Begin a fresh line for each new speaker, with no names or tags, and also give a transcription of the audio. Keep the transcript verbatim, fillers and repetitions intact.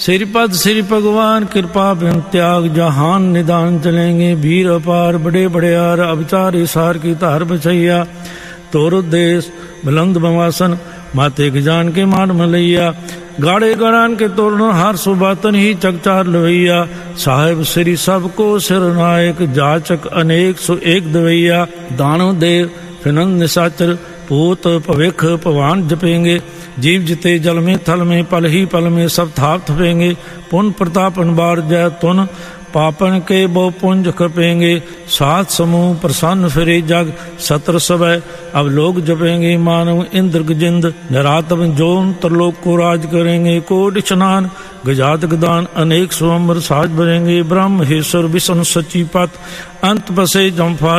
श्रीपद श्री भगवान कृपा बिन त्याग जहान निदान चलेंगे। वीर अपार बड़े बड़ेयार अवचार सार की धार बचैया। तोर उद्देश बुलंद बवासन माते गजान के मान मलैया। गाड़े गड़ान के तोरण हार सुबातन ही चकचार लवैया। साहेब श्री सबको सिरनायक जाचक अनेक सु एक दवैया। दानो देव फिनंद निशाचर पूत भविख पवान जपेंगे। जीव जिते जल में थल में पल ही पल में सब थाप थपेंगे। पुन प्रतापन बार जय तुन पापन के बो पुंज खपेंगे। सात समूह प्रसन्न फिरे जग सत्र सवै अब लोग जपेंगे। मानव इंद्र गजिंद निरातम जोन त्रिलोक को राज करेंगे। कोटि स्नान गजात गदान अनेक स्वम्र साज भरेंगे। ब्रह्म हेश्वर विष्णु सची पत अंत बसे जम्फा